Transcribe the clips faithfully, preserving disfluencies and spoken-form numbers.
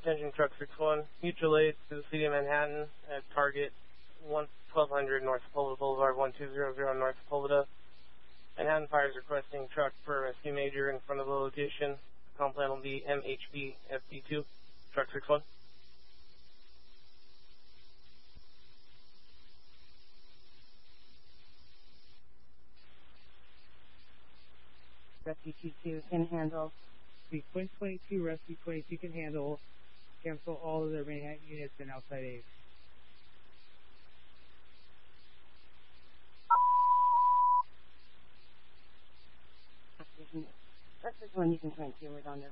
Attention Truck six one, mutual aid to the City of Manhattan at target twelve hundred North Sepulveda Boulevard, one two zero zero North Sepulveda. Manhattan Fire is requesting truck for rescue major in front of the location. Comm plan will be M H B F D two, Truck six one. Rescue twenty-two can handle. Request twenty-two, Rescue twenty-two can handle. Cancel all of the Manhattan units and outside aid. That's the one you can twenty-two, we're down there.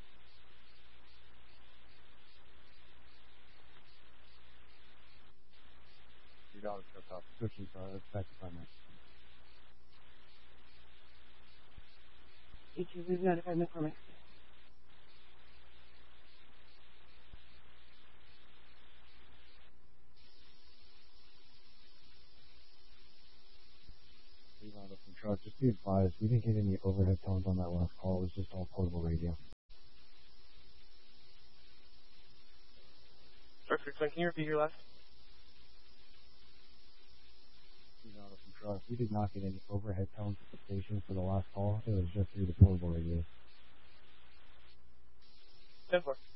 Your daughter's got off. Switching for a back department. H U, we've notified McCormick. Truck, just be advised, we didn't get any overhead tones on that last call. It was just all portable radio. Truck six one, can you repeat your last? Truck, we did not get any overhead tones at the station for the last call. It was just through the portable radio. ten four.